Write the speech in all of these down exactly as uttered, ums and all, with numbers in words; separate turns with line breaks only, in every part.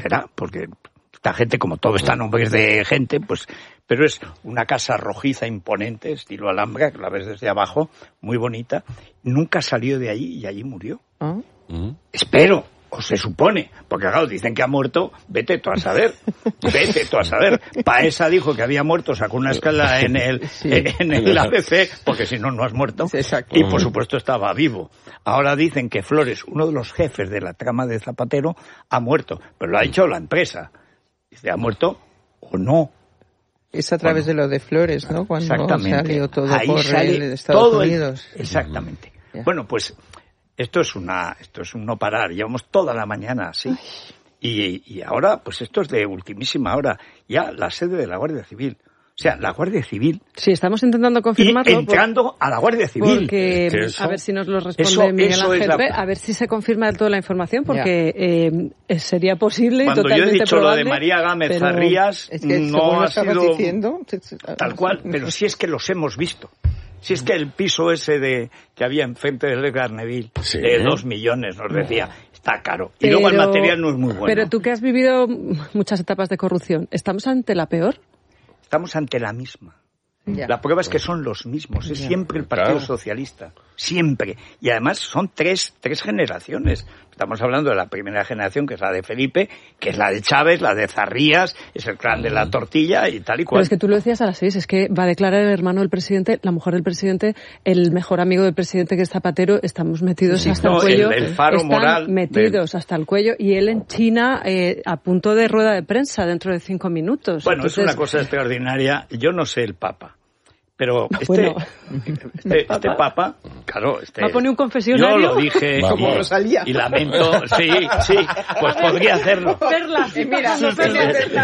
será, porque esta gente, como todo está a nombres de gente, pues, pero es una casa rojiza imponente, estilo Alhambra, que la ves desde abajo, muy bonita. Nunca salió de allí y allí murió. ¿Ah? ¿Mm? Espero. O se supone, porque claro, dicen que ha muerto, vete tú a saber, vete tú a saber. Paesa dijo que había muerto, sacó una escala en el, sí. en el A B C, porque si no, no has muerto. Exacto. Y por supuesto estaba vivo. Ahora dicen que Flores, uno de los jefes de la trama de Zapatero, ha muerto, pero lo ha hecho la empresa. Dice, ¿ha muerto o no?
Es a través bueno, de lo de Flores, ¿no? Cuando salió todo
ahí
por
sale
el Estados
todo
Unidos.
El, exactamente. Yeah. Bueno, pues esto es una, esto es un no parar. Llevamos toda la mañana así. Y, y ahora, pues esto es de ultimísima hora. Ya la sede de la Guardia Civil. O sea, la Guardia Civil.
Sí, estamos intentando confirmarlo.
Y entrando por, a la Guardia Civil.
Porque,
eso,
a ver si nos lo responde
eso,
Miguel
eso
Ángel,
la...
a ver si se confirma de toda la información, porque eh, sería posible y totalmente probable.
Cuando yo he dicho
probable,
lo de María Gámez Zarrías,
es que
no ha sido
diciendo,
tal cual, pero sí es que los hemos visto. Si es que el piso ese de que había enfrente del Edgar Neville, sí, de dos millones, nos decía, está caro. Y pero, luego el material no es muy bueno.
Pero tú que has vivido muchas etapas de corrupción, ¿estamos ante la peor?
Estamos ante la misma. Ya. La prueba es que son los mismos, es ya. siempre el Partido claro. Socialista, siempre. Y además son tres, tres generaciones. Estamos hablando de la primera generación, que es la de Felipe, que es la de Chávez, la de Zarrías, es el clan de la tortilla y tal y cual.
Pero es que tú lo decías a las seis, es que va a declarar el hermano del presidente, la mujer del presidente, el mejor amigo del presidente, que es Zapatero, estamos metidos sí, hasta
no,
el cuello.
El, el faro
están
moral
metidos del... hasta el cuello, y él en China eh, a punto de rueda de prensa dentro de cinco minutos.
Bueno,
Entonces...
es una cosa extraordinaria. Yo no sé el Papa. Pero este, bueno. este, este papa, claro, este...
¿Va a poner un confesionario?
Yo lo dije
como Rosalía.
Y lamento, sí, sí, pues podría hacerlo.
Perlas,
y mira, no se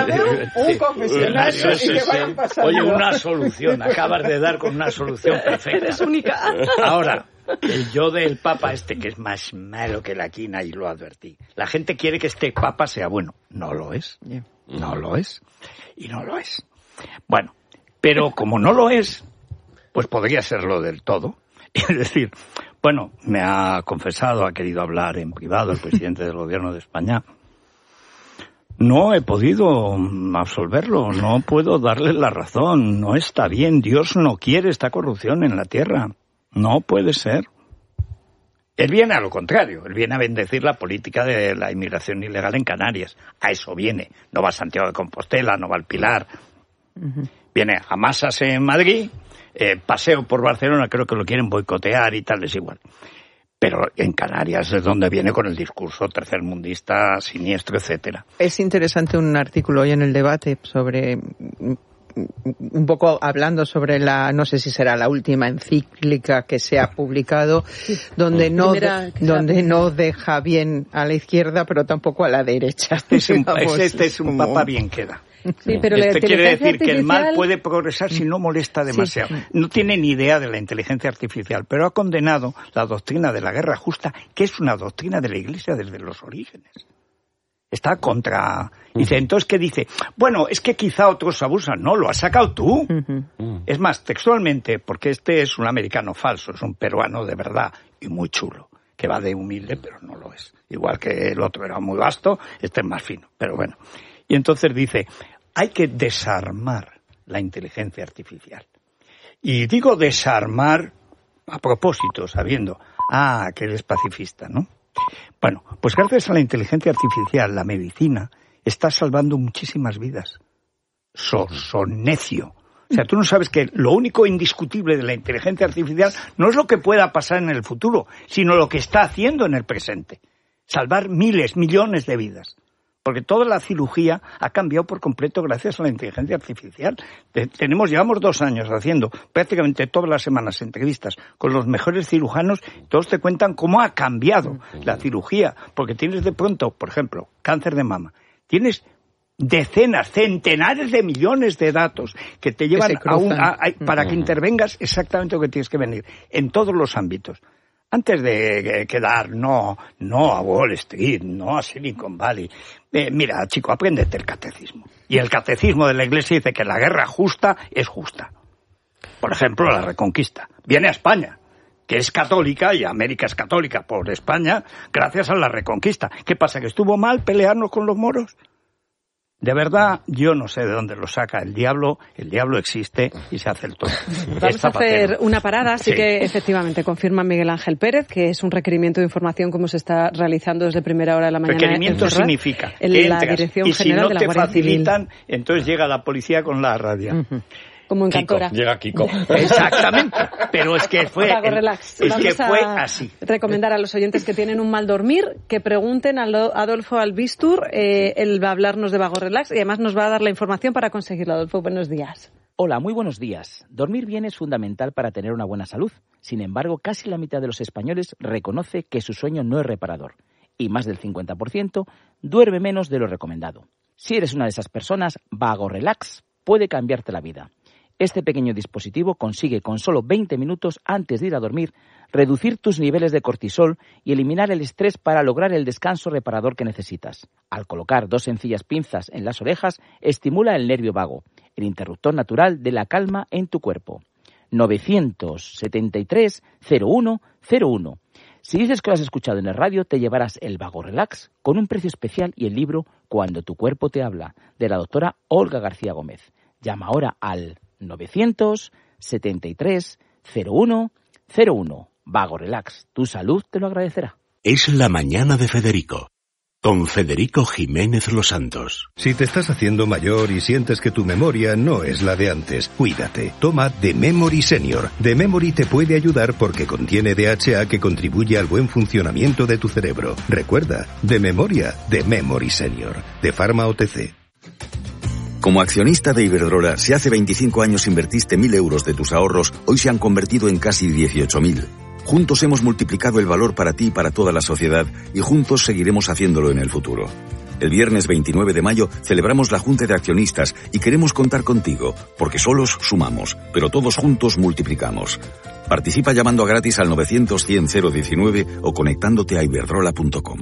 un confesionario
sí, sí,
y que
sí.
vayan pasando.
Oye, una solución, acabas de dar con una solución perfecta.
Eres única.
Ahora, el yo del papa este, que es más malo que la quina, y lo advertí. La gente quiere que este papa sea bueno. No lo es. No lo es. Y no lo es. Bueno. Pero como no lo es, pues podría serlo del todo. Es decir, bueno, me ha confesado, ha querido hablar en privado el presidente del gobierno de España. No he podido absolverlo, no puedo darle la razón, no está bien, Dios no quiere esta corrupción en la tierra, no puede ser. Él viene a lo contrario, él viene a bendecir la política de la inmigración ilegal en Canarias, a eso viene, no va a Santiago de Compostela, no va al Pilar. Uh-huh. Viene a masas en Madrid, eh, paseo por Barcelona, creo que lo quieren boicotear y tal, es igual. Pero en Canarias es donde viene con el discurso tercermundista, siniestro, etcétera.
Es interesante un artículo hoy en el debate sobre, un poco hablando sobre la, no sé si será la última encíclica que se ha publicado, sí. donde no de, donde no deja bien a la izquierda, pero tampoco a la derecha.
Este es un, este es un papa bien queda.
Sí, pero
este
la
quiere decir
artificial...
que el mal puede progresar si no molesta demasiado. Sí. No tiene ni idea de la inteligencia artificial, pero ha condenado la doctrina de la guerra justa, que es una doctrina de la Iglesia desde los orígenes. Está contra... Dice, entonces, ¿qué dice? Bueno, es que quizá otros abusan. No, lo has sacado tú. Uh-huh. Es más, textualmente, porque este es un americano falso, es un peruano de verdad y muy chulo, que va de humilde, pero no lo es. Igual que el otro era muy vasto, este es más fino, pero bueno. Y entonces dice, hay que desarmar la inteligencia artificial. Y digo desarmar a propósito, sabiendo, ah, que eres pacifista, ¿no? Bueno, pues gracias a la inteligencia artificial, la medicina está salvando muchísimas vidas. Son so, necio. O sea, tú no sabes que lo único indiscutible de la inteligencia artificial no es lo que pueda pasar en el futuro, sino lo que está haciendo en el presente. Salvar miles, millones de vidas. Porque toda la cirugía ha cambiado por completo gracias a la inteligencia artificial. Tenemos, llevamos dos años haciendo prácticamente todas las semanas entrevistas con los mejores cirujanos. Todos te cuentan cómo ha cambiado la cirugía. Porque tienes de pronto, por ejemplo, cáncer de mama. Tienes decenas, centenares de millones de datos que te llevan que a un, a, a, para que intervengas exactamente lo que tienes que venir en todos los ámbitos. Antes de quedar, no, no a Wall Street, no a Silicon Valley. Eh, mira, chico, apréndete el catecismo. Y el catecismo de la Iglesia dice que la guerra justa es justa. Por ejemplo, la Reconquista. Viene a España. que es católica, y América es católica por España, gracias a la Reconquista. ¿Qué pasa, que estuvo mal pelearnos con los moros? De verdad, yo no sé de dónde lo saca el diablo. El diablo existe y se hace el tonto.
Vamos a hacer una parada, así sí. que efectivamente confirma Miguel Ángel Pérez que es un requerimiento de información como se está realizando desde primera hora de la mañana.
Requerimiento
en Ferraz,
significa
en
que
la
entras,
Dirección
y si
General
no
de la
te
Guardia
facilitan,
Civil.
entonces llega la policía con la rabia.
Uh-huh. Como en
Kiko,
Cantora.
llega Kiko.
Exactamente, pero es que fue,
Pago, relax.
es
Vamos
que fue
a
así.
Recomendar a los oyentes que tienen un mal dormir que pregunten a Adolfo Albistur, eh, él va a hablarnos de Vago Relax y además nos va a dar la información para conseguirlo. Adolfo, buenos días.
Hola, muy buenos días. Dormir bien es fundamental para tener una buena salud. Sin embargo, casi la mitad de los españoles reconoce que su sueño no es reparador y más del cincuenta por ciento duerme menos de lo recomendado. Si eres una de esas personas, Vago Relax puede cambiarte la vida. Este pequeño dispositivo consigue con solo veinte minutos antes de ir a dormir reducir tus niveles de cortisol y eliminar el estrés para lograr el descanso reparador que necesitas. Al colocar dos sencillas pinzas en las orejas, estimula el nervio vago, el interruptor natural de la calma en tu cuerpo. novecientos setenta y tres cero uno cero uno. Si dices que lo has escuchado en el radio, te llevarás el Vago Relax con un precio especial y el libro Cuando tu cuerpo te habla, de la doctora Olga García Gómez. Llama ahora al novecientos setenta y tres cero uno cero uno. Vago Relax, tu salud te lo agradecerá.
Es la mañana de Federico, con Federico Jiménez Los Santos.
Si te estás haciendo mayor y sientes que tu memoria no es la de antes, cuídate. Toma The Memory Senior. The Memory te puede ayudar porque contiene D H A que contribuye al buen funcionamiento de tu cerebro. Recuerda, de memoria, The Memory Senior. De Pharma O T C.
Como accionista de Iberdrola, si hace veinticinco años invertiste mil euros de tus ahorros, hoy se han convertido en casi dieciocho mil. Juntos hemos multiplicado el valor para ti y para toda la sociedad, y juntos seguiremos haciéndolo en el futuro. El viernes veintinueve de mayo celebramos la Junta de Accionistas y queremos contar contigo, porque solos sumamos, pero todos juntos multiplicamos. Participa llamando a gratis al novecientos cien cero diecinueve o conectándote a iberdrola punto com.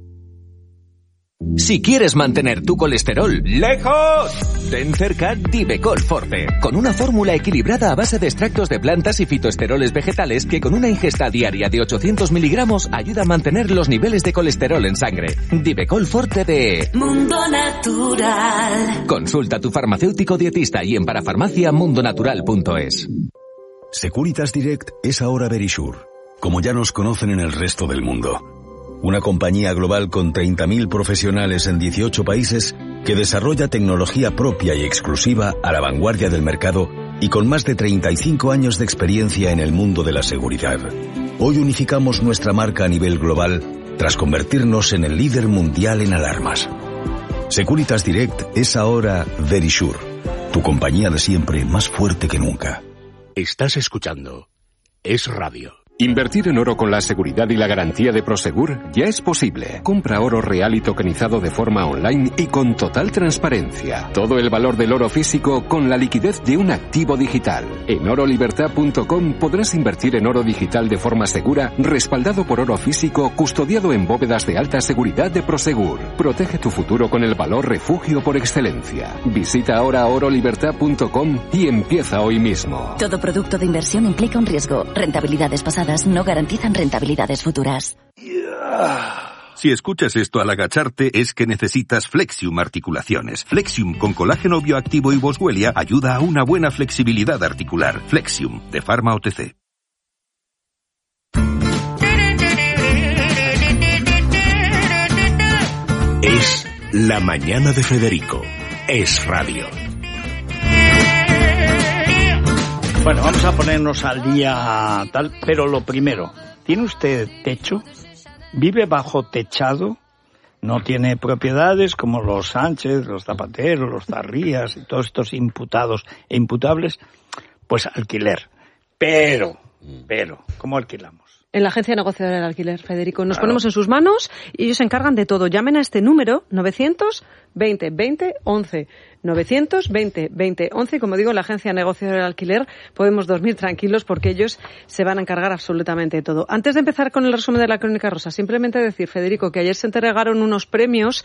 Si quieres mantener tu colesterol lejos, ten cerca Divecol Forte, con una fórmula equilibrada a base de extractos de plantas y fitoesteroles vegetales que con una ingesta diaria de ochocientos miligramos ayuda a mantener los niveles de colesterol en sangre. Divecol Forte de
Mundo Natural.
Consulta a tu farmacéutico dietista y en parafarmacia mundonatural punto es.
Securitas Direct es ahora Verisure, como ya nos conocen en el resto del mundo. Una compañía global con treinta mil profesionales en dieciocho países que desarrolla tecnología propia y exclusiva a la vanguardia del mercado y con más de treinta y cinco años de experiencia en el mundo de la seguridad. Hoy unificamos nuestra marca a nivel global tras convertirnos en el líder mundial en alarmas. Securitas Direct es ahora Verisure, tu compañía de siempre más fuerte que nunca.
Estás escuchando Es Radio.
Invertir en oro con la seguridad y la garantía de Prosegur ya es posible. Compra oro real y tokenizado de forma online y con total transparencia. Todo el valor del oro físico con la liquidez de un activo digital. En oro libertad punto com podrás invertir en oro digital de forma segura, respaldado por oro físico, custodiado en bóvedas de alta seguridad de Prosegur. Protege tu futuro con el valor refugio por excelencia. Visita ahora oro libertad punto com y empieza hoy mismo.
Todo producto de inversión implica un riesgo. Rentabilidades pasadas no garantizan rentabilidades futuras.
Si escuchas esto al agacharte es que necesitas Flexium Articulaciones. Flexium con colágeno bioactivo y boswellia ayuda a una buena flexibilidad articular. Flexium, de Pharma O T C.
Es la mañana de Federico. Es Radio.
Bueno, vamos a ponernos al día tal, pero lo primero, ¿tiene usted techo? ¿Vive bajo techado? ¿No tiene propiedades como los Sánchez, los Zapateros, los Zarrías y todos estos imputados e imputables? Pues alquiler. Pero, pero, ¿cómo alquilamos?
En la agencia negociadora del alquiler, Federico. Nos
Claro.
ponemos en sus manos y ellos se encargan de todo. Llamen a este número, novecientos veinte veinte once. novecientos veinte veinte once, y como digo, la agencia negociadora del alquiler, podemos dormir tranquilos porque ellos se van a encargar absolutamente de todo. Antes de empezar con el resumen de la Crónica Rosa, simplemente decir, Federico, que ayer se entregaron unos premios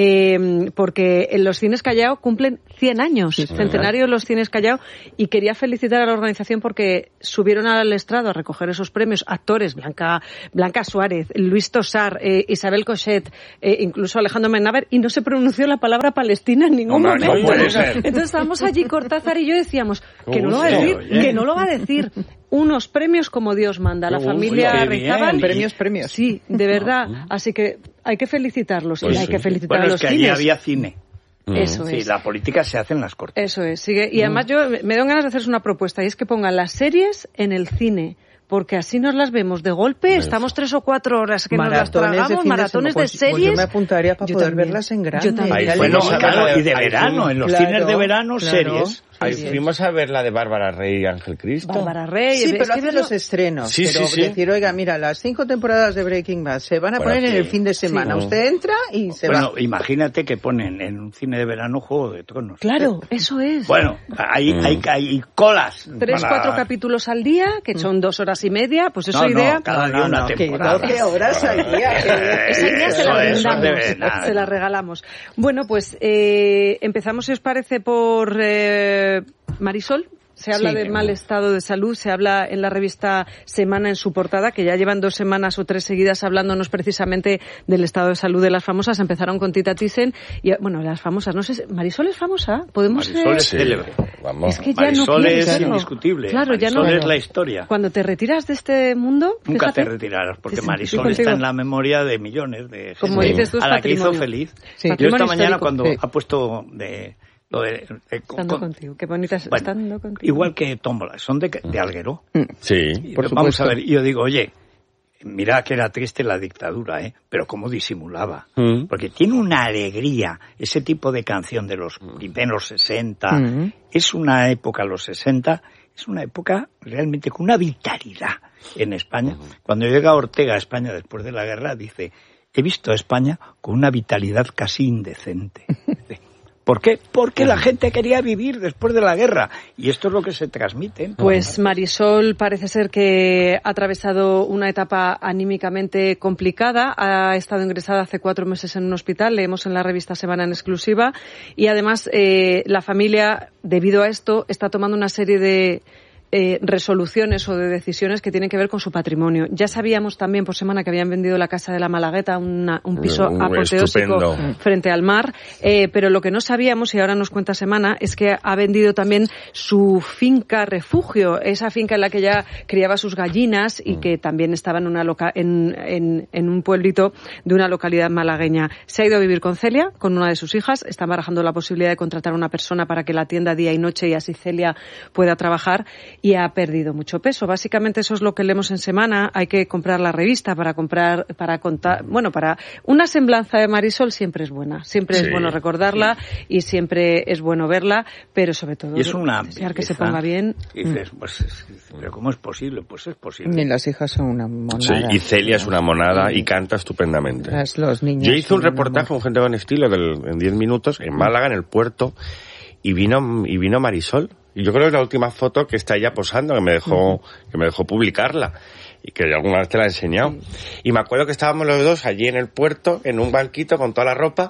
eh, porque en los Cines Callao cumplen cien años, sí, centenario de los Cines Callao, y quería felicitar a la organización porque subieron al estrado a recoger esos premios actores, Blanca, Blanca Suárez, Luis Tosar, eh, Isabel Cochet, eh, incluso Alejandro Menaver, y no se pronunció la palabra Palestina en ningún
no,
momento.
No puede ser.
Entonces estábamos allí, Cortázar y yo decíamos que no lo va a decir, que no lo va a decir. Unos premios como Dios manda. La familia Reizábal.
Premios, premios.
Sí, de verdad. Así que hay que felicitarlos pues y hay sí. que felicitar
bueno,
a los
es que
cines.
allí había cine.
Eso
sí,
es.
la política se hace en las cortes.
Eso es. Sigue. Y además yo me dan ganas de hacerles una propuesta, y es que pongan las series en el cine. Porque así nos las vemos de golpe, estamos tres o cuatro horas que maratones nos las tragamos, maratones de, de series. Pues
yo me apuntaría para yo poder también. verlas en grande.
Yo también.
Ahí, bueno, claro, y de verano, en los
claro,
cines de verano,
claro.
series.
Ahí fuimos a ver la de Bárbara Rey y Ángel Cristo.
Bárbara Rey.
Sí, pero hace los estrenos.
Sí,
pero
sí, sí.
decir, oiga, mira, las cinco temporadas de Breaking Bad se van a bueno, poner sí. en el fin de semana. Sí. Usted entra y se
bueno,
va.
Bueno, imagínate que ponen en un cine de verano Juego de Tronos.
Claro, eso es.
Bueno, hay, mm. hay, hay colas.
Tres, para... cuatro capítulos al día, que son dos horas y media, pues eso
no,
idea.
No, cada día no, una
no,
temporada.
¿Qué horas al día?
Esa idea se la brindamos, se la regalamos. Bueno, pues eh, empezamos, si os parece, por eh, Marisol. Se habla sí, de mal estado de salud, se habla en la revista Semana en su portada, que ya llevan dos semanas o tres seguidas hablándonos precisamente del estado de salud de las famosas. Empezaron con Tita Thyssen y, bueno, las famosas, no sé, ¿Marisol es famosa? ¿Podemos
Marisol
eh...
es célebre.
Vamos. Es que ya
Marisol
no
es
serlo.
indiscutible.
Claro,
Marisol
ya no,
es la historia.
Cuando te retiras de este mundo...
Nunca
fíjate,
te retirarás, porque
sí,
Marisol está en la memoria de millones de gente.
Como dices tú, es
a la
patrimonio.
que hizo feliz.
Sí.
Yo esta mañana
histórico.
cuando
sí.
ha puesto de... Lo de, de,
estando
con,
contigo, qué bonitas
bueno,
estando contigo.
Igual que Tómbola, son de, de Alguero.
Sí,
por Vamos a ver, yo digo, oye, mira que era triste la dictadura, ¿eh? Pero cómo disimulaba. Mm. Porque tiene una alegría, ese tipo de canción de los primeros sesenta, mm. es una época, los sesenta, es una época realmente con una vitalidad en España. Mm. Cuando llega Ortega a España después de la guerra, dice, he visto a España con una vitalidad casi indecente. ¿Por qué? Porque la gente quería vivir después de la guerra. Y esto es lo que se transmite.
Pues Marisol parece ser que ha atravesado una etapa anímicamente complicada. Ha estado ingresada hace cuatro meses en un hospital. Leemos en la revista Semana en exclusiva. Y además eh, la familia, debido a esto, está tomando una serie de... Eh, resoluciones o de decisiones que tienen que ver con su patrimonio. Ya sabíamos también por Semana que habían vendido la Casa de la Malagueta, una, un piso uh, apoteósico estupendo. Frente al mar, eh, pero lo que no sabíamos, y ahora nos cuenta Semana, es que ha vendido también su finca refugio, esa finca en la que ya criaba sus gallinas y que también estaba en, una loca en, en, en un pueblito de una localidad malagueña. Se ha ido a vivir con Celia, con una de sus hijas, está barajando la posibilidad de contratar a una persona para que la atienda día y noche y así Celia pueda trabajar. Y ha perdido mucho peso. Básicamente eso es lo que leemos en Semana. Hay que comprar la revista para comprar, para contar, bueno, para una semblanza de Marisol siempre es buena. Siempre sí, es bueno recordarla sí. y siempre es bueno verla, pero sobre todo
y es una
desear que se ponga bien.
Y dices, pues, pero ¿cómo es posible? Pues es posible.
Y las hijas son una monada.
Sí, y Celia es una monada y canta estupendamente.
Las, los niños
Yo hice un reportaje con Gente con Estilo del, en diez minutos en Málaga, en el puerto, y vino, y vino Marisol. Y yo creo que es la última foto que está ella posando, que me dejó, uh-huh. que me dejó publicarla. Y que alguna vez te la he enseñado. Sí. Y me acuerdo que estábamos los dos allí en el puerto, en un banquito con toda la ropa.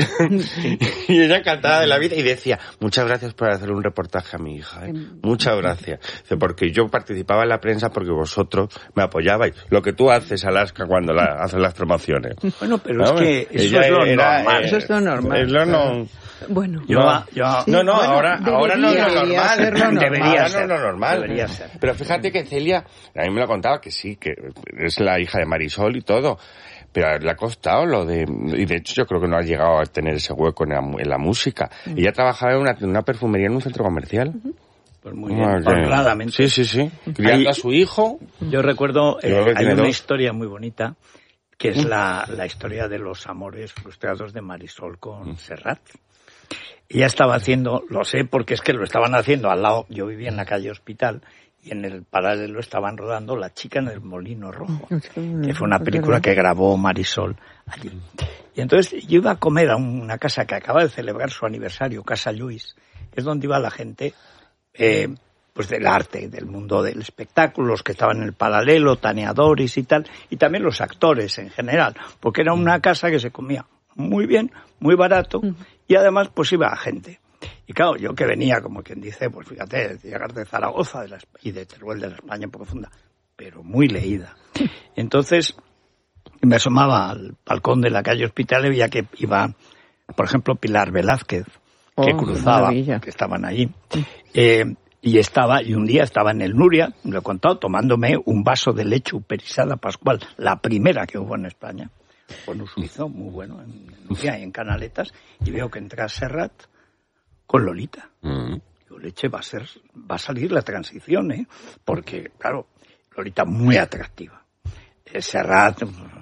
y ella encantada de la vida y decía, muchas gracias por hacer un reportaje a mi hija, ¿eh? Muchas gracias. Dice, porque yo participaba en la prensa porque vosotros me apoyabais. Lo que tú haces, Alaska, cuando la, haces las promociones.
Bueno, pero ¿no? Es que eso es lo
era,
normal.
Eh,
eso es lo normal.
Es lo no...
Bueno,
yo,
no,
yo,
sí, no, no,
bueno,
ahora, ahora no es lo normal.
normal.
Debería ahora
ser,
no es lo normal.
Debería ser.
Pero fíjate que Celia, a mí me lo contaba que sí, que es la hija de Marisol y todo. Pero le ha costado lo de... Y de hecho yo creo que no ha llegado a tener ese hueco en la, en la música. Mm. Ella trabajaba en una, en una perfumería en un centro comercial.
Uh-huh. Pues muy bien, honradamente.
Sí, sí, sí. Criando a su hijo.
Yo recuerdo, eh,
yo
hay una
dos.
historia muy bonita, que es la, la historia de los amores frustrados de Marisol con mm. Serrat. Ella estaba haciendo, lo sé porque es que lo estaban haciendo al lado, yo vivía en la calle Hospital, y en el paralelo estaban rodando La chica en el molino rojo, que fue una película que grabó Marisol allí. Y entonces yo iba a comer a una casa que acaba de celebrar su aniversario, Casa Lluís, que es donde iba la gente eh, pues del arte, del mundo del espectáculo, los que estaban en el paralelo, taneadores y tal, y también los actores en general, porque era una casa que se comía muy bien, muy barato, y además pues iba a gente. Y claro, yo que venía, como quien dice, pues fíjate, de llegar de Zaragoza de la, y de Teruel, de la España profunda, pero muy leída. Entonces me asomaba al balcón de la calle Hospital y veía que iba, por ejemplo, Pilar Velázquez, que oh, cruzaba, que estaban allí. Eh, y estaba, y un día estaba en el Nuria, lo he contado, tomándome un vaso de leche uperizada pascual, la primera que hubo en España. Con un suizo muy bueno, en Nuria y en Canaletas, y veo que entra Serrat con Lolita. Mm. Digo, leche, va a ser, va a salir la transición, ¿eh? Porque, claro, Lolita muy atractiva. Eh, Serrat,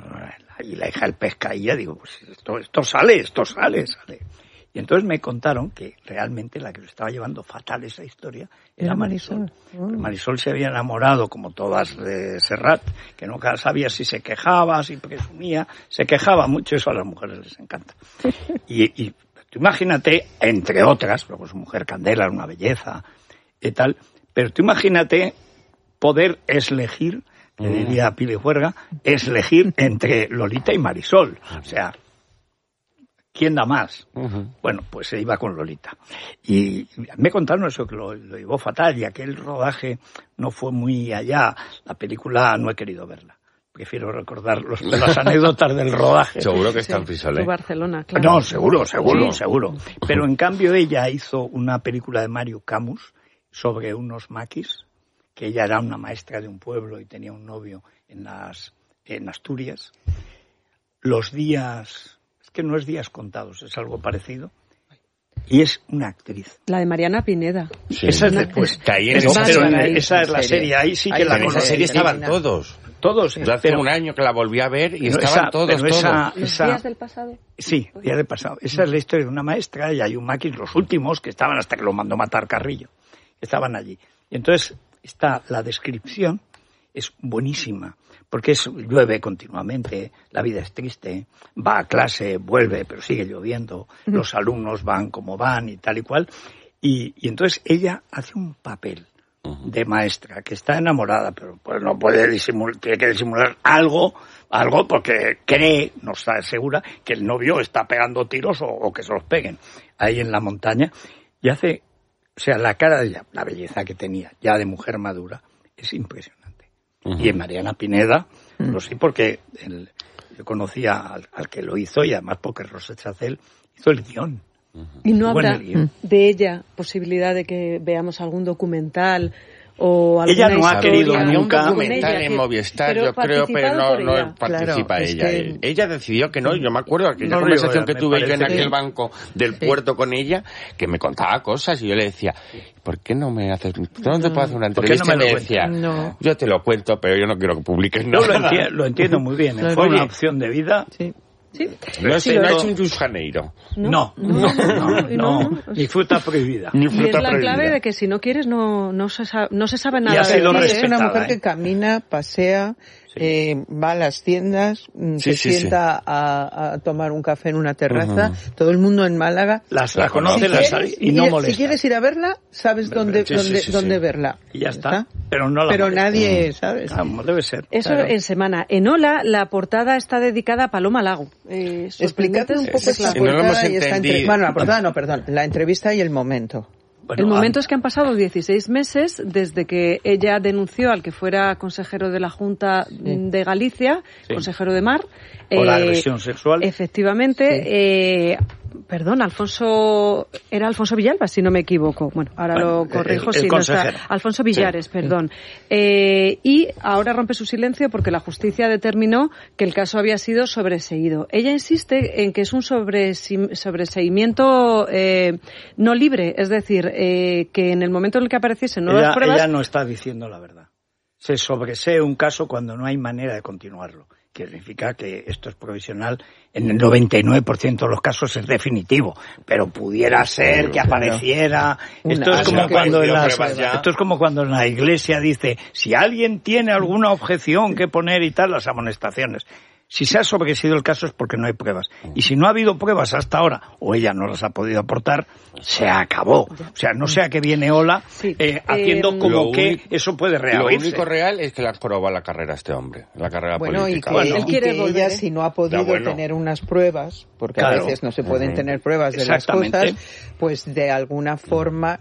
y la hija del Pescaía, digo, pues esto, esto sale, esto sale, sale. Y entonces me contaron que realmente la que lo estaba llevando fatal esa historia era Marisol. Marisol, Marisol se había enamorado, como todas de Serrat, que nunca sabía si se quejaba, si presumía, se quejaba mucho, eso a las mujeres les encanta. Y, y tú imagínate, entre otras, luego su mujer Candela era una belleza y tal, pero tú imagínate poder elegir, que diría Pili Juerga, elegir entre Lolita y Marisol. O sea, ¿quién da más? Uh-huh. Bueno, pues se iba con Lolita. Y me contaron eso, que lo, lo llevó fatal, y aquel rodaje no fue muy allá. La película no he querido verla. Prefiero recordar los, las anécdotas del rodaje.
Seguro que está en Fisolet.
Sí, Barcelona, claro.
No, seguro, seguro,
sí.
seguro. Pero en cambio ella hizo una película de Mario Camus sobre unos maquis, que ella era una maestra de un pueblo y tenía un novio en las en Asturias. Los días... que no es días contados, es algo parecido. Y es una actriz.
La de Mariana Pineda.
Sí. Esa es después.
Está ahí en
es,
esa,
pero en
ahí,
esa es la serie. Ahí sí que
ahí
la
en esa serie estaban todos.
Todos.
Yo hace
pero,
un año que la volví a ver y
esa,
estaban todos,
pero
todos.
Esa,
¿Los
esa,
días del pasado?
Sí, días del pasado. Esa es la historia de una maestra y hay un maquis, los últimos, que estaban hasta que lo mandó matar Carrillo. Estaban allí. Y entonces está la descripción, es buenísima. Porque es, llueve continuamente, la vida es triste, va a clase, vuelve, pero sigue lloviendo, uh-huh. Los alumnos van como van y tal y cual. Y, y entonces ella hace un papel uh-huh. de maestra que está enamorada, pero pues no puede disimular, tiene que disimular algo, algo porque cree, no está segura, que el novio está pegando tiros o, o que se los peguen ahí en la montaña. Y hace, o sea, la cara de ella, la belleza que tenía, ya de mujer madura, es impresionante. Uh-huh. Y en Mariana Pineda, uh-huh. lo sé porque el, yo conocía al, al que lo hizo y además porque Rosa Chacel hizo el guión.
Uh-huh. ¿Y no habrá de ella posibilidad de que veamos algún documental o alguna
ella no ha querido
Había
nunca
un documental en Movistar, yo creo, pero no, no participa
claro,
ella.
Es que...
Ella decidió que no. Yo me acuerdo de aquella
no
conversación
río,
que tuve yo en aquel
que...
banco del sí. puerto con ella, que me contaba cosas y yo le decía, ¿por qué no me haces, no te puedo hacer una entrevista?
No me,
me decía,
no.
yo te lo cuento, pero yo no quiero que publiques nada.
Yo lo entiendo, lo entiendo muy bien. ¿eh? Fue una opción de vida.
Sí.
Sí.
No,
sí,
no
lo...
ha hecho un Jus Janeiro.
No, no, no, no, no, no. Ni fruta prohibida.
Ni
fruta
y es la
prohibida.
clave de que si no quieres no, no, se, sabe, no se sabe nada.
Y ha sido
de
es una mujer
¿eh?
que camina, pasea, sí. eh, va a las tiendas, sí, se sí, sienta sí. A, a tomar un café en una terraza. Uh-huh. Todo el mundo en Málaga
las la conoce,
si
las
quieres,
y no molesta.
Si quieres ir a verla, sabes dónde,
sí,
dónde,
sí, sí,
dónde
sí.
verla.
Y ya está. ¿Está? Pero no la
Pero
molesta.
nadie, ¿sabes?
Como debe ser.
Eso
claro.
En semana. En Ola, la portada está dedicada a Paloma Lago. Eh,
Explícate un poco esa
si portada no
y esta entre... Bueno, la portada no, perdón. La entrevista y el momento.
Bueno, el momento es que han pasado dieciséis meses desde que ella denunció al que fuera consejero de la Junta sí. de Galicia, sí. consejero de Mar.
Por
eh,
agresión sexual.
Efectivamente. Sí. Eh, perdón, Alfonso... Era Alfonso Villalba, si no me equivoco. Bueno, ahora bueno, lo corrijo.
El, el
si no está, Alfonso Villares, sí. perdón. Eh, y ahora rompe su silencio porque la justicia determinó que el caso había sido sobreseído. Ella insiste en que es un sobreseimiento eh, no libre, es decir, eh, que en el momento en el que apareciesen nuevas
ella,
pruebas...
Ella no está diciendo la verdad. Se sobresee un caso cuando no hay manera de continuarlo. que significa que esto es provisional. En el noventa y nueve por ciento de los casos es definitivo, pero pudiera ser que apareciera. Esto es como cuando en las, esto es como cuando en la Iglesia dice, si alguien tiene alguna objeción que poner y tal, las amonestaciones. Si se ha sobreseído el caso es porque no hay pruebas. Y si no ha habido pruebas hasta ahora, o ella no las ha podido aportar, se acabó. O sea, no sea que viene Ola sí. eh, haciendo eh, como que único, eso puede reabrirse.
Lo único real es que le ha probado la carrera a este hombre, la carrera
bueno,
política.
Y que, bueno, y que ella, si no ha podido bueno. tener unas pruebas, porque claro. a veces no se pueden uh-huh. tener pruebas de las cosas, pues de alguna forma...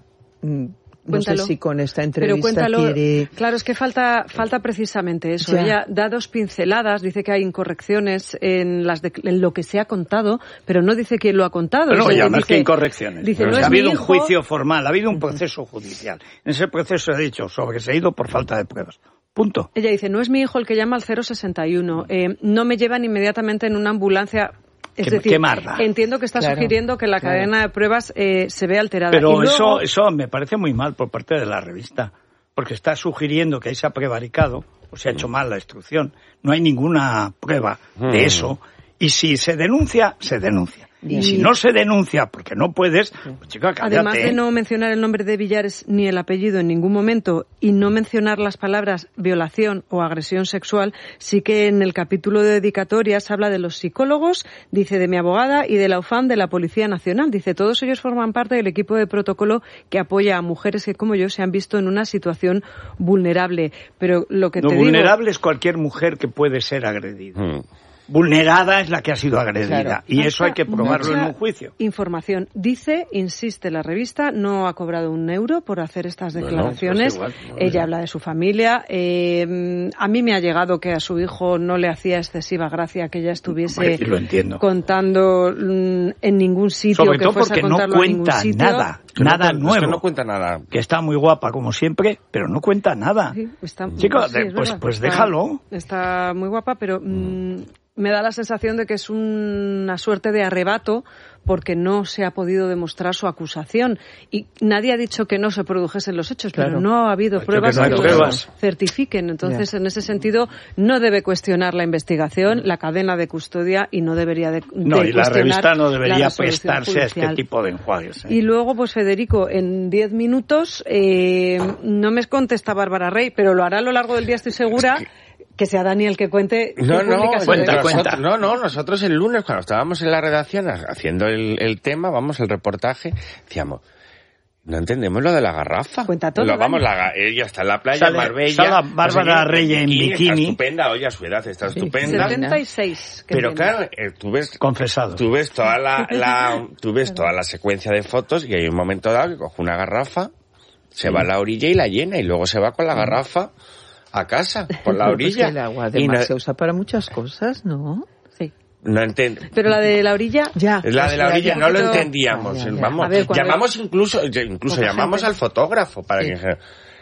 No cuéntalo. sé si con esta entrevista
Pero cuéntalo,
quiere...
Claro, es que falta falta precisamente eso. Ya. Ella da dos pinceladas, dice que hay incorrecciones en, las de, en lo que se ha contado, pero no dice quién lo ha contado.
No,
o sea,
ya más
dice,
que incorrecciones.
Dice, no
ha
es
habido
mi
un
hijo...
juicio formal, ha habido un proceso judicial. En ese proceso he dicho sobreseído por falta de pruebas. Punto.
Ella dice, no es mi hijo el que llama al cero sesenta y uno. Eh, no me llevan inmediatamente en una ambulancia... Es
qué,
decir,
qué marda.
entiendo que está claro, sugiriendo que la claro. cadena de pruebas eh, se ve alterada.
Pero
y luego...
eso, eso me parece muy mal por parte de la revista, porque está sugiriendo que ahí se ha prevaricado o se ha hecho mal la instrucción. No hay ninguna prueba de eso. Y si se denuncia, se denuncia. Y, y si no se denuncia porque no puedes, pues chica, cállate.
Además de no mencionar el nombre de Villares ni el apellido en ningún momento y no mencionar las palabras violación o agresión sexual, sí que en el capítulo de dedicatorias habla de los psicólogos, dice de mi abogada y de la U F A M de la Policía Nacional. Dice, todos ellos forman parte del equipo de protocolo que apoya a mujeres que, como yo, se han visto en una situación vulnerable. Pero lo que
no,
te
vulnerable
digo...
es cualquier mujer que puede ser agredida. Hmm. Vulnerada es la que ha sido agredida claro. y eso hay que probarlo en un juicio.
Información. Dice, insiste la revista, no ha cobrado un euro por hacer estas declaraciones. Bueno, pues igual, no, Ella no. habla de su familia. Eh, a mí me ha llegado que a su hijo no le hacía excesiva gracia que ella estuviese
lo entiendo.
contando mm, en ningún sitio.
Sobre
que
todo
fuese
porque
a contarlo
no cuenta
a ningún sitio.
nada. Nada
no,
nuevo.
Es que no cuenta nada.
Que está muy guapa como siempre, pero no cuenta nada.
Sí, está,
Chicos,
sí,
pues, pues
está,
déjalo.
Está muy guapa, pero... Mm, me da la sensación de que es una suerte de arrebato porque no se ha podido demostrar su acusación. Y nadie ha dicho que no se produjesen los hechos, claro. pero no ha habido pruebas que, no que los certifiquen. Entonces, yeah. en ese sentido, no debe cuestionar la investigación, la cadena de custodia y no debería de, de
No, y la revista no debería
la
prestarse
judicial.
a este tipo de enjuagues. ¿eh?
Y luego, pues Federico, en diez minutos, eh, no me contesta Bárbara Rey, pero lo hará a lo largo del día, estoy segura. Es que... Que sea Dani el que cuente.
No, no,
cuenta,
nosotros,
cuenta.
no, no, nosotros el lunes cuando estábamos en la redacción haciendo el, el tema, vamos, el reportaje, decíamos, no entendemos lo de la garrafa.
Cuenta todo.
Lo, vamos, la, ella está en la playa,
sale,
Marbella.
Sale Bárbara Rey en bikini.
Está estupenda, oye, a su edad está sí, estupenda.
setenta y seis.
Pero tiene. Claro, eh, tú ves...
Confesado.
Tú ves toda la, la, tú ves toda la secuencia de fotos y hay un momento dado que coge una garrafa, se sí. va a la orilla y la llena y luego se va con la garrafa a casa, por la orilla.
El agua de mar no... se usa para muchas cosas, ¿no?
Sí.
No entiendo.
Pero la de la orilla,
ya. La de la orilla no lo entendíamos. Ah, ya, ya. Vamos, ver, llamamos es... incluso, incluso llamamos gente? al fotógrafo para sí. que...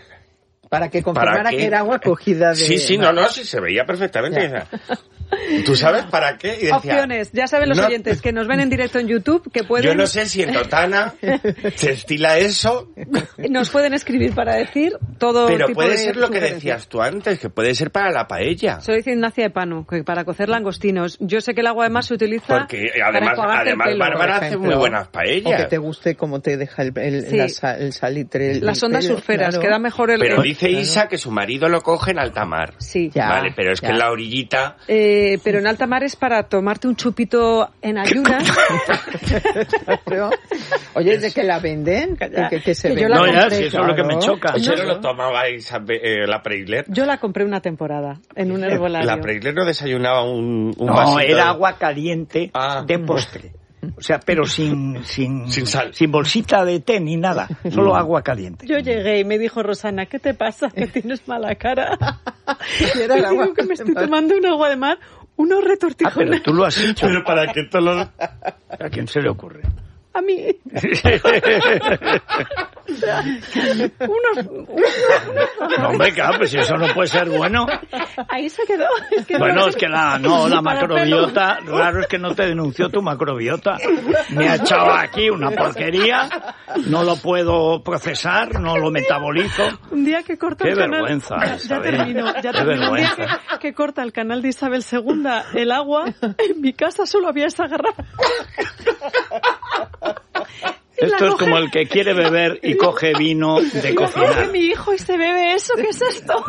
Para que confirmara ¿Para que era agua cogida de...
Sí, sí, no, no, sí, se veía perfectamente. ¿Tú sabes para qué? Y decía,
opciones, ya saben los no, oyentes que nos ven en directo en YouTube que pueden...
Yo no sé si en Totana se estila eso.
Nos pueden escribir para decir todo
Pero
tipo
puede
de
ser lo que decías tú antes, que puede ser para la paella.
Soy Ignacia de Pano, que para cocer langostinos. Yo sé que el agua de mar se utiliza
Porque además,
para
además
el pelo,
Bárbara hace muy buenas paellas.
O que te guste cómo te deja el, el, sí. la, el salitre. El,
Las ondas
pelo,
surferas,
claro.
queda mejor el...
Pero
el,
dice
claro.
Isa que su marido lo coge en alta mar.
Sí.
Ya,
vale, pero es
ya.
que en la orillita...
Eh, pero en alta mar es para tomarte un chupito en ayunas.
Oye, ¿de que la venden? ¿Que, que se
que
vende?
No,
compré,
ya, si eso
claro.
es lo que me choca.
¿Eso no lo tomabais eh, la Preisler?
Yo la compré una temporada en un herbolario.
La Preisler no desayunaba un, un
No,
vasito
era
de...
agua caliente ah. de postre. O sea, pero sin, sin,
sin sal.
Sin bolsita de té ni nada. Solo agua caliente.
Yo llegué y me dijo Rosana, ¿qué te pasa? Que tienes mala cara. Y era el agua digo que me estoy tomando un agua de mar. Unos retortijones.
Ah, pero tú lo has hecho.
Pero para qué te lo...
¿A quién se le ocurre?
A mí. unos, unos,
No, hombre, claro, pues si eso no puede ser bueno.
Ahí se quedó. Es que
bueno,
no,
es que la, no, la macrobiota, raro es que no te denunció tu macrobiota. Me ha echado aquí una porquería, no lo puedo procesar, no lo metabolizo.
Un día que corta
Qué
el canal...
vergüenza,
Ya, ya termino, ya termino. Un día que, que corta el canal de Isabel segunda el agua, en mi casa solo había esa garrafa.
Esto es como el que quiere beber y coge vino de cocinar.
Coge mi hijo y se bebe eso, ¿qué es esto?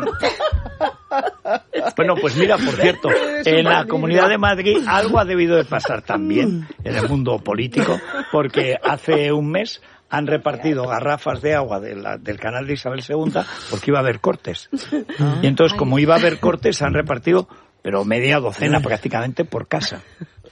Bueno, pues mira, por cierto, en la Comunidad de Madrid algo ha debido de pasar también en el mundo político, porque hace un mes han repartido garrafas de agua de la, del canal de Isabel segunda porque iba a haber cortes. Y entonces, como iba a haber cortes, han repartido, pero media docena prácticamente por casa.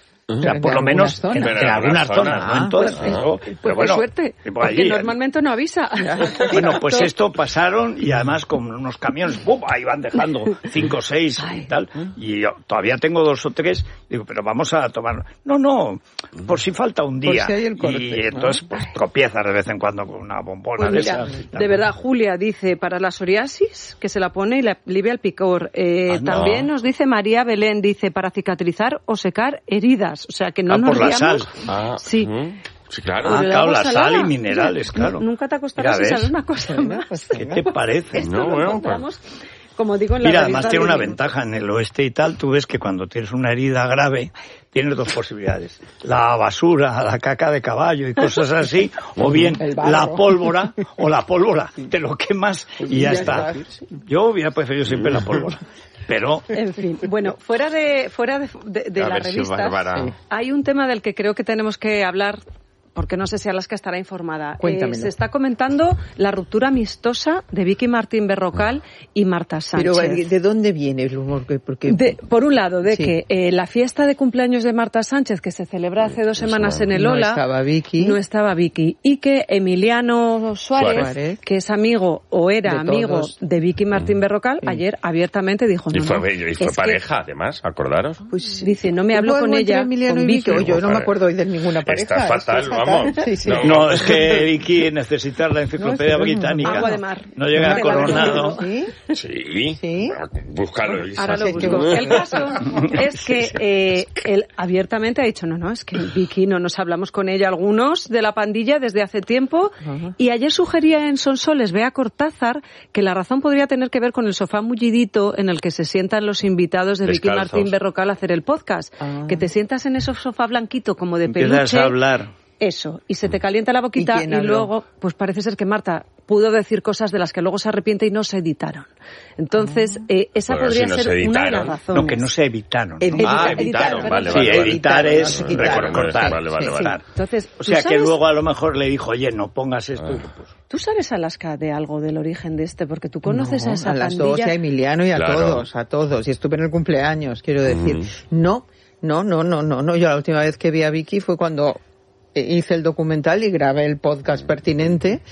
O sea, por lo menos en, en algunas zonas, no en todas.
Pues,
¿no?
pues,
Pero
pues
bueno,
suerte, porque
allí,
normalmente no avisa.
Bueno, pues esto pasaron y además con unos camiones, ¡bum!, ahí van dejando cinco o seis y tal. Y yo todavía tengo dos o tres, digo, pero vamos a tomar. No, no, por si falta un día.
Si hay el corte,
y entonces pues tropiezas de vez en cuando con una bombona
Pues
de
mira,
esas.
de verdad, Julia dice, para la psoriasis, que se la pone y le alivia el picor. Eh,
Ah, no.
También nos dice María Belén, dice, para cicatrizar o secar heridas. O sea, que no
Ah,
nos
por la
riamos.
sal.
Ah,
Sí.
uh, sí, claro.
Ah,
Por el
claro,
agua
la
salada.
sal y minerales, claro.
Nunca te acostarás
Mira,
sin
¿ves?
saber una cosa más.
¿Qué te parece?
Esto
No,
lo
bueno,
encontramos, como digo, en la
Mira,
revista
además tiene
de
una
Libros.
ventaja en el oeste y tal. Tú ves que cuando tienes una herida grave, tienes dos posibilidades. La basura, la caca de caballo y cosas así, o bien la pólvora, o la pólvora. Te lo quemas y ya está. Yo hubiera preferido siempre la pólvora. Pero...
En fin, bueno, fuera de fuera de, de, de
A
la
ver si
revista,
Bárbara-
sí, hay un tema del que creo que tenemos que hablar, porque no sé si Alaska estará informada.
Cuéntamelo.
Eh, se está comentando la ruptura amistosa de Vicky Martín Berrocal y Marta Sánchez.
Pero ¿de dónde viene el humor? Porque...
De, por un lado, de
Sí.
que eh, la fiesta de cumpleaños de Marta Sánchez, que se celebra hace dos semanas en el
No
Ola,
estaba Vicky.
no estaba Vicky, y que Emiliano Suárez,
Suárez.
que es amigo o era
De
amigo
todos.
de Vicky Martín Berrocal,
Sí.
ayer abiertamente dijo,
Y
no,
fue,
no,
y fue
es que-
pareja, además, ¿acordaros?
Pues
dice, no me hablo
¿Hubo
con
algo entre
ella,
Emiliano
con
y Vicky?
Vicky.
Yo no me acuerdo hoy de ninguna pareja.
Está fatal,
es que es
vamos.
Sí, sí.
No.
No, es que Vicky necesita la enciclopedia
No, es que no-
británica.
Agua de mar.
No llega
De
a
la
Coronado.
¿Sí?
Sí.
Sí.
Búscalo, Isa.
Ahora lo
Sí,
busco.
que-
El caso es que eh, él abiertamente ha dicho, no, no, es que Vicky no nos hablamos con ella algunos de la pandilla desde hace tiempo.
Ajá.
Y ayer sugería en Sonsoles Bea Cortázar que la razón podría tener que ver con el sofá mullidito en el que se sientan los invitados de Vicky
Descalzos.
Martín Berrocal a hacer el podcast.
Ah.
Que te sientas en ese sofá blanquito como de
Empiezas
peluche.
a hablar.
Eso, y se te calienta la boquita
¿Y
y,
quién habló?
luego, pues parece ser que Marta pudo decir cosas de las que luego se arrepiente y no se editaron. Entonces, eh, esa
Bueno,
podría
si no
ser
se
una de
editaron.
las razones.
No, que no se evitaron. ¿no?
Editar,
Ah,
editar,
editaron,
perdón.
vale,
Sí,
vale. vale.
editar es
Quitaron,
recortar.
Vale, vale,
Sí,
vale.
sí.
Entonces,
O
¿tú
sea, que
sabes-
luego a lo mejor le dijo, oye, no pongas esto. Pues,
¿Tú sabes, Alaska, de algo del origen de este? Porque tú conoces
No,
a esa
a las
pandilla.
dos, y a Emiliano y a
Claro.
todos, a todos. Y estuve en el cumpleaños, quiero decir. No, no, no, no, no, no. Yo la última vez que vi a Vicky fue cuando hice el documental y grabé el podcast pertinente.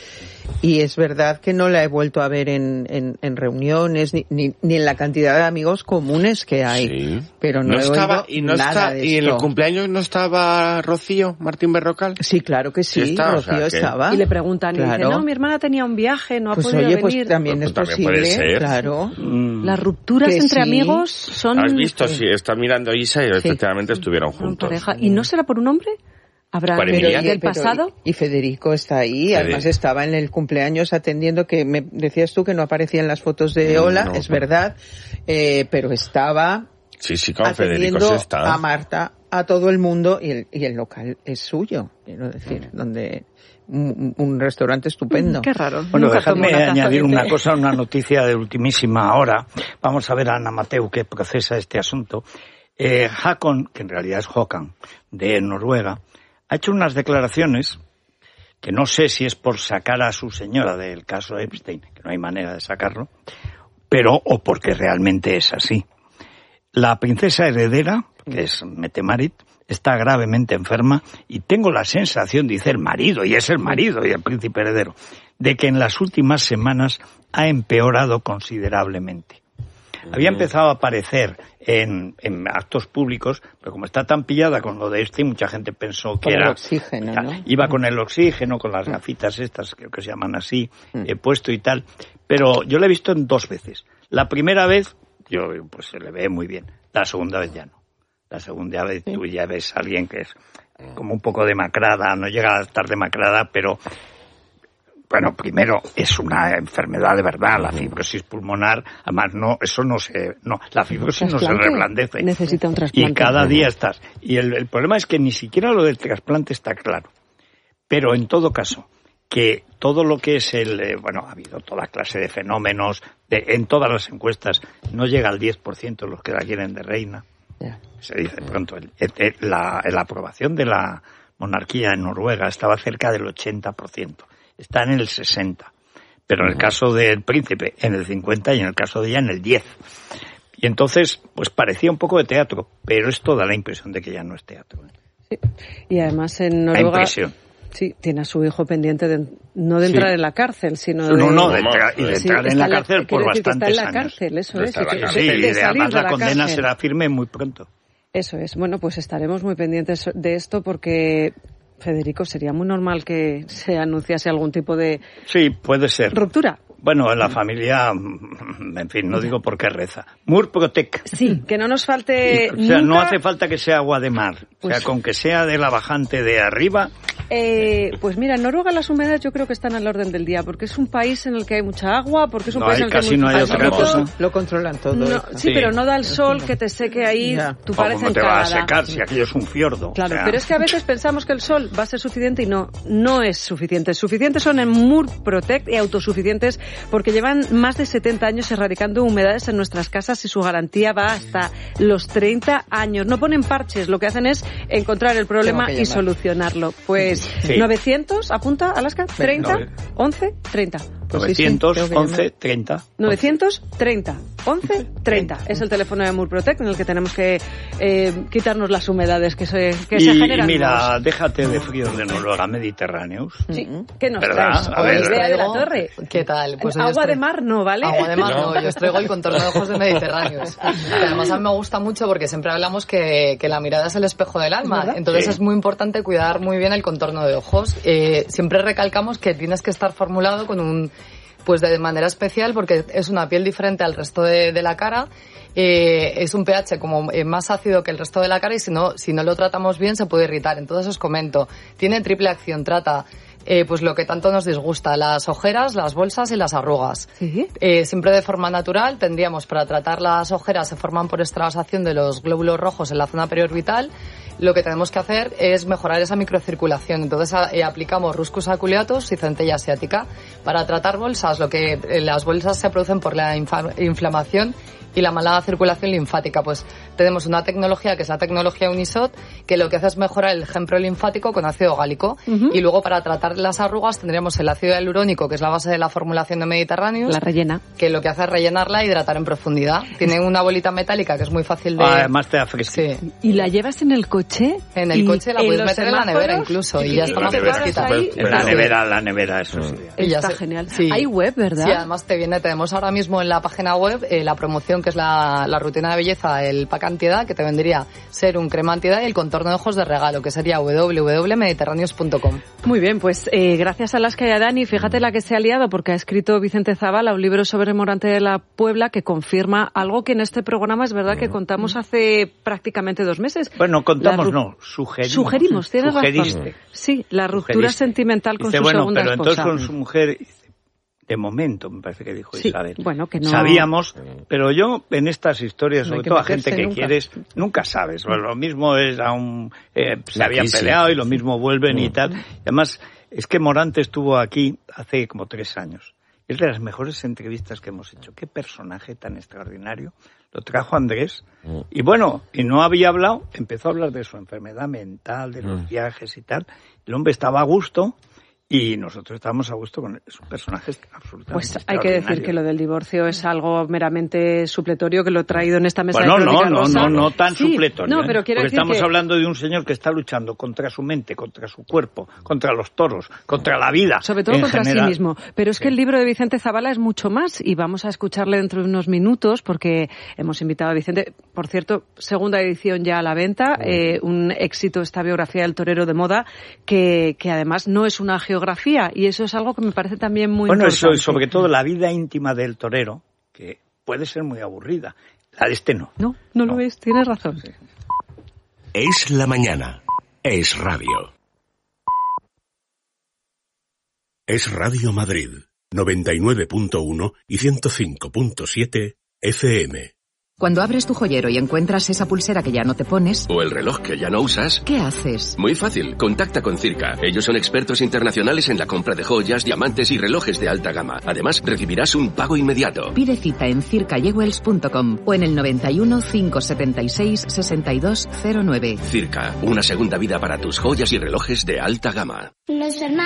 Y es verdad que no la he vuelto a ver en, en, en reuniones ni, ni, ni en la cantidad de amigos comunes que hay.
Sí.
Pero no,
No
he
estaba,
oído
y no
nada
está,
de
y en
esto.
el cumpleaños no estaba Rocío Martín Berrocal.
Sí, claro que sí,
Sí está, o
Rocío
sea que-
estaba.
Y le preguntan, y dice,
Claro.
no, mi hermana tenía un viaje, no ha
Pues
podido
oye,
venir.
pues también
Pues
es
también puede
posible,
ser.
claro.
mm,
Las rupturas
Que
entre
sí.
amigos son...
¿Has visto? Sí, está mirando Isa y
Sí.
efectivamente estuvieron
son
juntos.
pareja. ¿Y no será por un hombre? ¿Habrá
Para
del
Emiliano.
del
pero-
pasado?
Y Federico está ahí,
Fede-
además estaba en el cumpleaños atendiendo, que me decías tú que no aparecía en las fotos de Ola,
No,
es
pero-
verdad, eh, pero estaba
Sí, sí, con Federico
atendiendo
sí está.
a Marta, a todo el mundo, y el, y el local es suyo, quiero decir, donde un, un restaurante estupendo.
Qué raro.
Bueno,
Nunca
dejadme
tomo una taza
añadir
de
una
té.
cosa, una noticia de ultimísima hora. Vamos a ver a Ana Mateu que procesa este asunto. Eh, Hakon, que en realidad es Håkan, de Noruega, ha hecho unas declaraciones que no sé si es por sacar a su señora del caso Epstein, que no hay manera de sacarlo, pero o porque realmente es así. La princesa heredera, que es Mette-Marit, está gravemente enferma y tengo la sensación, dice el marido, y es el marido y el príncipe heredero, de que en las últimas semanas ha empeorado considerablemente. había empezado a aparecer en, en actos públicos, pero como está tan pillada con lo de este, mucha gente pensó que
con
era...
el oxígeno, ¿no?
Iba con el oxígeno, con las gafitas estas, creo que se llaman así, he puesto y tal, pero yo la he visto en dos veces. La primera vez, yo pues se le ve muy bien, la segunda vez ya no. La segunda vez tú ya ves a alguien que es como un poco demacrada, no llega a estar demacrada, pero... Bueno, primero, es una enfermedad de verdad, la fibrosis pulmonar, además no, eso no se, no, la fibrosis no se reblandece.
Necesita un trasplante.
Y cada día estás. Y el, el problema es que ni siquiera lo del trasplante está claro. Pero en todo caso, que todo lo que es el, eh, bueno, ha habido toda clase de fenómenos, de, en todas las encuestas, no llega al diez por ciento los que la quieren de reina. Yeah. Se dice pronto, el, el, la, la aprobación de la monarquía en Noruega estaba cerca del ochenta por ciento. Está en el sesenta, pero en el caso del príncipe en el cincuenta y en el caso de ella en el diez. Y entonces, pues parecía un poco de teatro, pero esto da la impresión de que ya no es teatro.
Sí. Y además en Noruega...
La impresión.
Sí, tiene a su hijo pendiente de, no de entrar sí. en la cárcel, sino de...
No, no, de, entra, y de entrar sí, en la cárcel la, por bastantes años.
Está en la cárcel, eso es.
Sí, sí, y de, además la, la condena cárcel. será firme muy pronto.
Eso es. Bueno, pues estaremos muy pendientes de esto porque... Federico, ¿sería muy normal que se anunciase algún tipo de
sí, puede ser.
ruptura?
Bueno, en la familia, en fin, no digo por qué reza. Murprotec.
Sí, que no nos falte
y, O sea,
nunca...
no hace falta que sea agua de mar. Pues... O sea, con que sea de la bajante de arriba...
Eh, pues mira, en Noruega las humedades yo creo que están al orden del día, porque es un país en el que hay mucha agua, porque es un
no,
país en el que
casi
hay
no
mucho
hay otra cosa.
Lo controlan todo.
No, sí, sí, pero no da el sol que te seque ahí,
ya.
tú pareces
¿Cómo te va a secar si aquello es un fiordo?
Claro,
o sea...
pero es que a veces pensamos que el sol va a ser suficiente y no, no es suficiente. Suficientes son en Murprotec y autosuficientes porque llevan más de setenta años erradicando humedades en nuestras casas y su garantía va hasta los treinta años. No ponen parches, lo que hacen es encontrar el problema y solucionarlo. Pues sí. novecientos, apunta, Alaska, treinta, once, treinta.
Pues novecientos, sí, sí, once, treinta.
novecientos treinta, once, treinta. Es el teléfono de Murprotec en el que tenemos que eh, quitarnos las humedades que se, que
y,
se generan.
Y mira, déjate de fríos de Noruega, Mediterráneos.
Sí, ¿qué nos
¿verdad?
traes?
A ver,
idea de la torre.
¿Qué tal?
Pues agua de mar no, ¿vale?
Agua de mar no, no yo os traigo el contorno de ojos de Mediterráneos. Que además a mí me gusta mucho porque siempre hablamos que, que la mirada es el espejo del alma. ¿Es Entonces sí. es muy importante cuidar muy bien el contorno de ojos. Eh, siempre recalcamos que tienes que estar formulado con un... pues de manera especial porque es una piel diferente al resto de, de la cara, eh, es un pH como eh, más ácido que el resto de la cara y si no, si no lo tratamos bien se puede irritar. Entonces os comento, tiene triple acción, trata eh, pues lo que tanto nos disgusta, las ojeras, las bolsas y las arrugas.
¿Sí?
Eh, siempre de forma natural tendríamos para tratar las ojeras, se forman por extravasación de los glóbulos rojos en la zona periorbital. Lo que tenemos que hacer es mejorar esa microcirculación. Entonces eh, aplicamos Ruscus aculeatus y centella asiática. Para tratar bolsas, lo que eh, las bolsas se producen por la infa- inflamación y la mala circulación linfática. Pues tenemos una tecnología que es la tecnología Unisot, que lo que hace es mejorar el gen prolinfático con ácido gálico. Uh-huh. Y luego para tratar las arrugas tendríamos el ácido hialurónico, que es la base de la formulación de Mediterráneos.
La rellena.
Que lo que hace es rellenarla e hidratar en profundidad. Tiene una bolita metálica que es muy fácil de...
Además te da fresquita.
Sí.
¿Y la llevas en el coche?
En el coche la puedes meter en la nevera incluso y ya está más fresquita.
En la nevera, la nevera, eso sí.
Está genial. Sí. Hay web, ¿verdad?
Sí, además te viene, tenemos ahora mismo en la página web eh, la promoción que es la, la rutina de belleza, el pack antiedad, que te vendría serum, crema antiedad y el contorno de ojos de regalo, que sería doble u doble u doble u punto mediterráneos punto com.
Muy bien, pues eh, gracias a Alaska y a Dani, fíjate la que se ha liado porque ha escrito Vicente Zavala un libro sobre Morante de la Puebla que confirma algo que en este programa es verdad que contamos hace prácticamente dos meses.
Bueno, contamos no, sugerimos.
Sugerimos, tienes
Sugeriste.
razón. Sí, la ruptura
Sugeriste.
sentimental con
dice,
su
bueno,
segunda
pero
esposa.
entonces con su mujer, de momento, me parece que dijo
sí,
Isabel.
Bueno, que no...
Sabíamos, pero yo en estas historias, sobre
no
todo a gente que
nunca.
quieres, nunca sabes. Bueno, lo mismo es a un... Eh, se habían peleado y lo mismo vuelven mm. y tal. Y además, es que Morante estuvo aquí hace como tres años. Es de las mejores entrevistas que hemos hecho. Qué personaje tan extraordinario. Lo trajo Andrés. Mm. Y bueno, y no había hablado, empezó a hablar de su enfermedad mental, de los mm. viajes y tal. El hombre estaba a gusto. Y nosotros estábamos a gusto con esos personajes absolutamente
Pues hay que decir que lo del divorcio es algo meramente supletorio, que lo he traído en esta mesa
bueno,
de Crónica
no,
Rosa.
no, no, no tan
sí,
supletorio.
No, pero
¿eh?
quiero
Porque
decir
estamos
que...
hablando de un señor que está luchando contra su mente, contra su cuerpo, contra los toros, contra la vida.
Sobre todo contra
general.
sí mismo. Pero es que sí. El libro de Vicente Zavala es mucho más y vamos a escucharle dentro de unos minutos porque hemos invitado a Vicente. Por cierto, segunda edición ya a la venta, eh, un éxito esta biografía del torero de moda que, que además no es una geografía y eso es algo que me parece también muy
bueno,
importante.
Bueno, eso sobre todo la vida íntima del torero, que puede ser muy aburrida. La de este no.
No, no, no. lo es, tienes razón. Sí.
Es la mañana. Es radio. Es Radio Madrid, noventa y nueve punto uno y ciento cinco punto siete F M.
Cuando abres tu joyero y encuentras esa pulsera que ya no te pones...
O el reloj que ya no usas...
¿Qué haces?
Muy fácil. Contacta con Circa. Ellos son expertos internacionales en la compra de joyas, diamantes y relojes de alta gama. Además, recibirás un pago inmediato.
Pide cita en circa jewels punto com o en el noventa y uno, cinco setenta y seis, sesenta y dos cero nueve.
Circa. Una segunda vida para tus joyas y relojes de alta gama.
Los hermanos